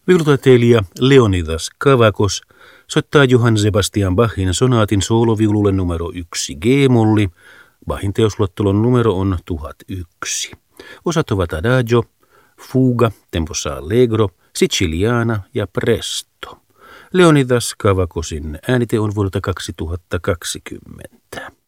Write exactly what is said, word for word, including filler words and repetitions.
Viulutaiteilija Leonidas Kavakos soittaa Johann Sebastian Bachin sonaatin sooloviululle numero yksi G-molli. Bachin teosluettelon numero on tuhat yksi. Osat ovat adagio, fuga, tempossa allegro, siciliana ja presto. Leonidas Kavakosin äänite on vuodelta kaksituhattakaksikymmentä.